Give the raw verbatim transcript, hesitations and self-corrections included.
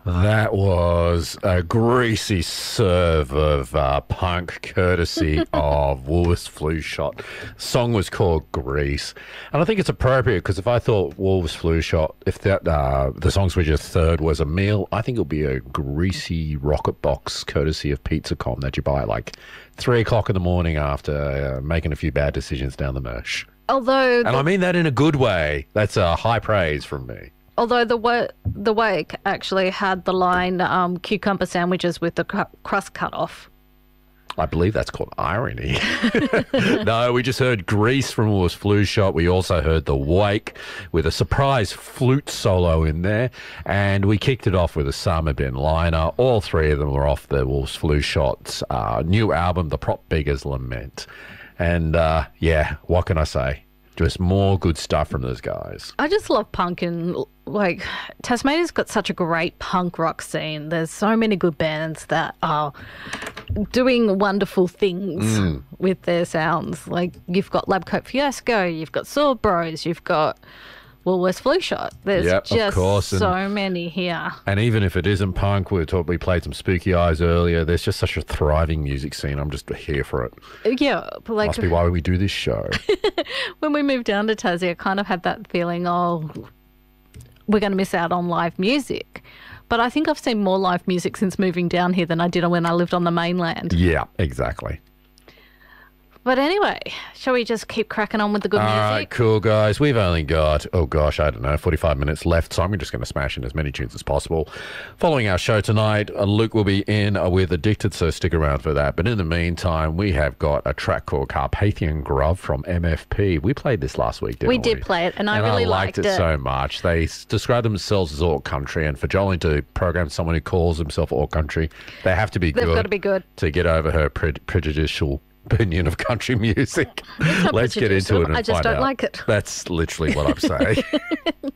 That was a greasy serve of uh, punk courtesy of Woolworths Flu Shot. The song was called Grease. And I think it's appropriate because if I thought Woolworths Flu Shot, if that uh, the songs we just heard was a meal, I think it would be a greasy rocket box courtesy of Pizzacom that you buy at like three o'clock in the morning after uh, making a few bad decisions down the Mersh. Although, And the, I mean that in a good way. That's a high praise from me. although the wa- the wake actually had the line um, cucumber sandwiches with the cru- crust cut off. I believe that's called irony. No, we just heard Grease from Woolworths Flu Shot. We also heard The Wake with a surprise flute solo in there. And we kicked it off with a Sama Bin Liner. All three of them were off the Woolworths Flu Shot's uh, new album, The Prop Beggars Lament. And uh, yeah, what can I say? Just more good stuff from those guys. I just love punk, and like Tasmania's got such a great punk rock scene. There's so many good bands that are doing wonderful things Mm. with their sounds. Like you've got Lab Coat Fiasco, you've got Sword Bros, you've got Woolworths Flu Shot. There's Yep, of just course, and- so many here. And even if it isn't punk, we talked, we played some Spooky Eyes earlier. There's just such a thriving music scene. I'm just here for it. Yeah, but like Must be why we do this show. when we moved down to Tassie, I kind of had that feeling, oh, we're going to miss out on live music. But I think I've seen more live music since moving down here than I did when I lived on the mainland. Yeah, exactly. But anyway, shall we just keep cracking on with the good All music? right, cool, guys. We've only got, oh gosh, I don't know, forty-five minutes left, so I'm just going to smash in as many tunes as possible. Following our show tonight, uh, Luke will be in uh, with Addicted, so stick around for that. But in the meantime, we have got a track called Carpathian Grove from M F P. We played this last week, didn't we? We did play it, and I really I liked, liked it, it. so much. They s- describe themselves as Orc Country, and for Jolene to program someone who calls himself Orc Country, they have to be They've good. got to be good. To get over her pre- prejudicial opinion of country music. not Let's get into prejudicial. it and I just find don't out. like it. That's literally what I'm saying.